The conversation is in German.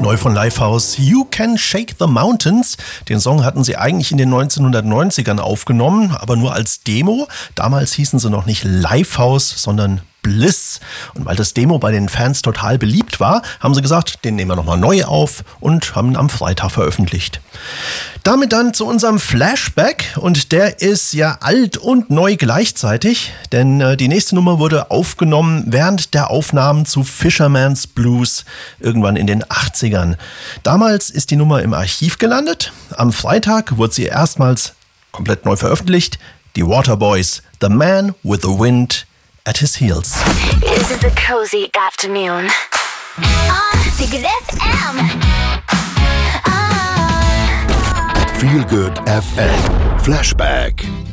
Neu von Lifehouse, You Can Shake the Mountains. Den Song hatten sie eigentlich in den 1990ern aufgenommen, aber nur als Demo. Damals hießen sie noch nicht Lifehouse, sondern Bliss. Und weil das Demo bei den Fans total beliebt war, haben sie gesagt, den nehmen wir nochmal neu auf und haben ihn am Freitag veröffentlicht. Damit dann zu unserem Flashback, und der ist ja alt und neu gleichzeitig, denn die nächste Nummer wurde aufgenommen während der Aufnahmen zu Fisherman's Blues irgendwann in den 80ern. Damals ist die Nummer im Archiv gelandet. Am Freitag wurde sie erstmals komplett neu veröffentlicht. Die Waterboys, The Man with the Wind at his heels. This is a cozy afternoon. Feel FM. Feel Good FM Flashback.